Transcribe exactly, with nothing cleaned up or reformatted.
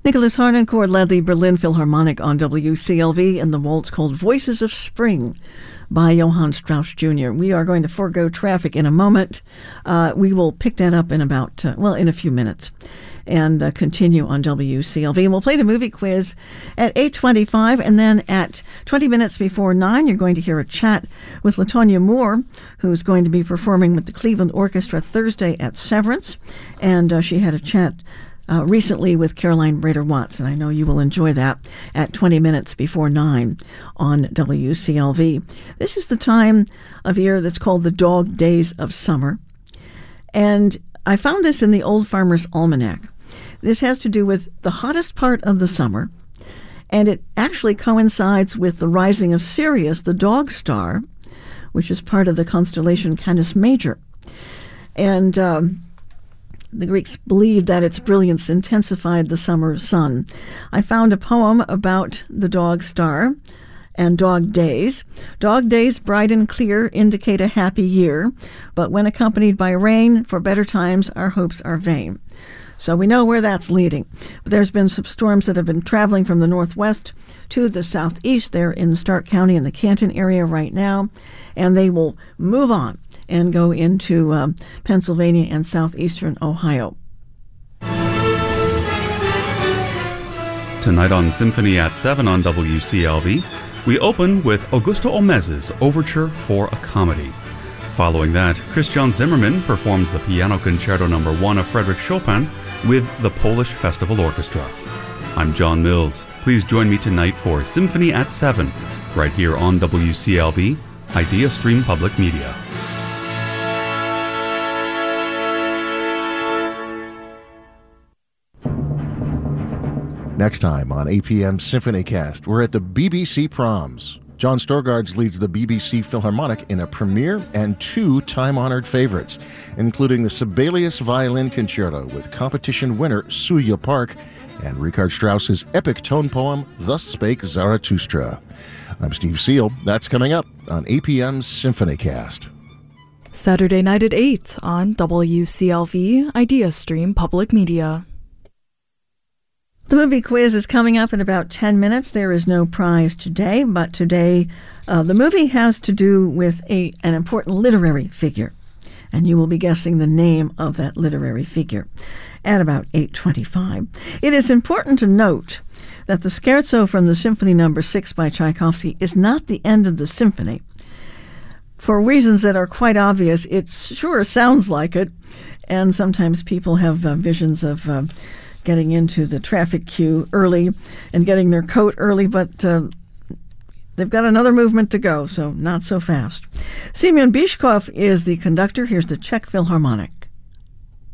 Nicholas Harnoncourt led the Berlin Philharmonic on W C L V in the waltz called Voices of Spring by Johann Strauss Junior We are going to forego traffic in a moment. Uh, we will pick that up in about, uh, well, in a few minutes and uh, continue on W C L V. And we'll play the movie quiz at eight twenty-five, and then at twenty minutes before nine, you're going to hear a chat with LaTonya Moore, who's going to be performing with the Cleveland Orchestra Thursday at Severance. And uh, she had a chat Uh, recently with Caroline Brader-Watts, and I know you will enjoy that at twenty minutes before nine on W C L V. This is the time of year that's called the dog days of summer, and I found this in the Old Farmer's Almanac. This has to do with the hottest part of the summer, and it actually coincides with the rising of Sirius, the dog star, which is part of the constellation Canis Major. And um, the Greeks believed that its brilliance intensified the summer sun. I found a poem about the dog star and dog days. Dog days, bright and clear, indicate a happy year, but when accompanied by rain, for better times, our hopes are vain. So we know where that's leading. But there's been some storms that have been traveling from the northwest to the southeast. They're in Stark County in the Canton area right now, and they will move on and go into um, Pennsylvania and southeastern Ohio. Tonight on Symphony at seven on W C L V, we open with Augusto Omez's Overture for a Comedy. Following that, Christian Zimmermann performs the Piano Concerto Number one of Frédéric Chopin with the Polish Festival Orchestra. I'm John Mills. Please join me tonight for Symphony at seven, right here on W C L V, Idea Stream Public Media. Next time on A P M SymphonyCast, we're at the B B C Proms. John Storgards leads the B B C Philharmonic in a premiere and two time-honored favorites, including the Sibelius Violin Concerto with competition winner Suya Park and Richard Strauss's epic tone poem, Thus Spake Zarathustra. I'm Steve Seal. That's coming up on A P M SymphonyCast. Saturday night at eight on W C L V, Idea Stream Public Media. The movie quiz is coming up in about ten minutes. There is no prize today, but today uh, the movie has to do with a an important literary figure, and you will be guessing the name of that literary figure at about eight twenty-five. It is important to note that the scherzo from the Symphony Number six by Tchaikovsky is not the end of the symphony. For reasons that are quite obvious, it sure sounds like it, and sometimes people have uh, visions of Uh, getting into the traffic queue early and getting their coat early, but uh, they've got another movement to go, so not so fast. Semyon Bychkov is the conductor. Here's the Czech Philharmonic.